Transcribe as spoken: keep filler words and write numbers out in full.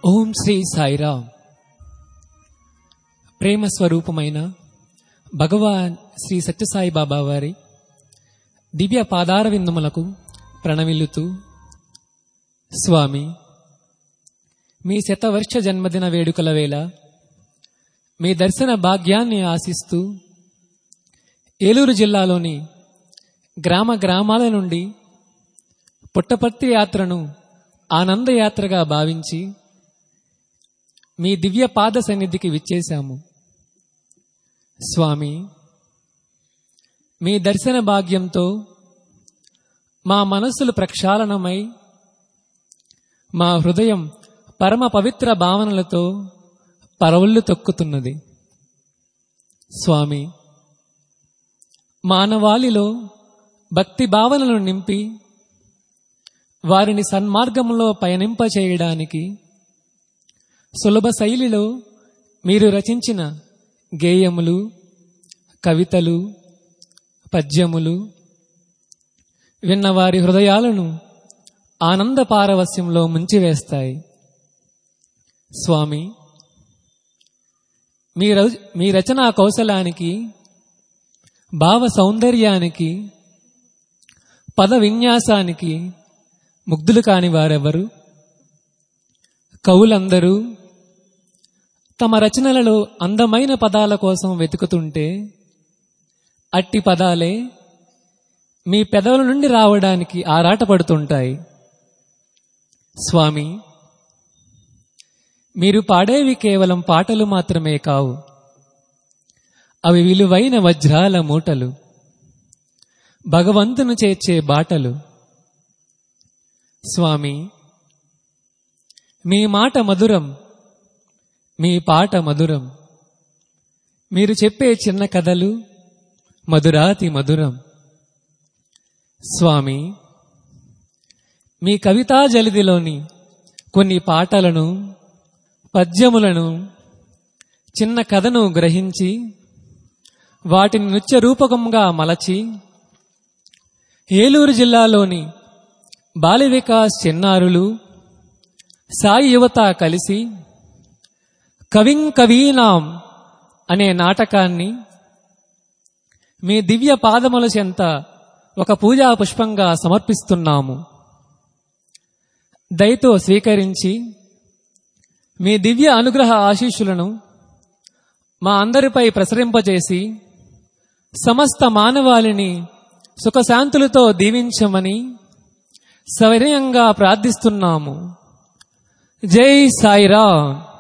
ఓం శ్రీ సాయిరామ్. ప్రేమ స్వరూపమైన భగవాన్ శ్రీ సత్యసాయి బాబా వారి దివ్య పాదార విందములకు ప్రణమిల్లుతూ, స్వామి, మీ శతవర్ష జన్మదిన వేడుకల వేళ మీ దర్శన భాగ్యాన్ని ఆశిస్తూ ఏలూరు జిల్లాలోని గ్రామ గ్రామాల నుండి పుట్టపర్తి యాత్రను ఆనందయాత్రగా భావించి మీ దివ్య పాద సన్నిధికి విచ్చేశాము. స్వామి, మీ దర్శన భాగ్యంతో మా మనస్సులు ప్రక్షాళనమై మా హృదయం పరమ పవిత్ర భావనలతో పరవళ్లు తొక్కుతున్నది. స్వామి, మానవాళిలో భక్తి భావనలను నింపి వారిని సన్మార్గంలో పయనింపచేయడానికి సులభ శైలిలో మీరు రచించిన గేయములు, కవితలు, పద్యములు విన్నవారి హృదయాలను ఆనంద పారవస్యంలో ముంచివేస్తాయి. స్వామి, మీ మీ రచనా కౌశలానికి, భావ సౌందర్యానికి, పద విన్యాసానికి ముగ్ధులు కాని వారెవరు? కవులందరూ తమ రచనలలో అందమైన పదాల కోసం వెతుకుతుంటే అట్టి పదాలే మీ పెదవుల నుండి రావడానికి ఆరాటపడుతుంటాయి. స్వామి, మీరు పాడేవి కేవలం పాటలు మాత్రమే కావు, అవి విలువైన వజ్రాల మూటలు, భగవంతును చేర్చే బాటలు. స్వామి, మీ మాట మధురం, మీ పాట మధురం, మీరు చెప్పే చిన్న కథలు మధురాతి మధురం. స్వామి, మీ కవితా జలిదిలోని కొన్ని పాటలను, పద్యములను, చిన్న కథను గ్రహించి వాటిని నృత్య రూపకంగా మలచి ఏలూరు జిల్లాలోని బాల వికాస్ చిన్నారులు, సాయి యువత కలిసి కవిం కవీనాం అనే నాటకాన్ని మీ దివ్య పాదముల చెంత ఒక పూజా పుష్పంగా సమర్పిస్తున్నాము. దయతో స్వీకరించి మీ దివ్య అనుగ్రహ ఆశీస్సులను మా అందరిపై ప్రసరింపజేసి సమస్త మానవాళిని సుఖశాంతులతో దీవించమని సవినయంగా ప్రార్థిస్తున్నాము. జై సాయిరామ్.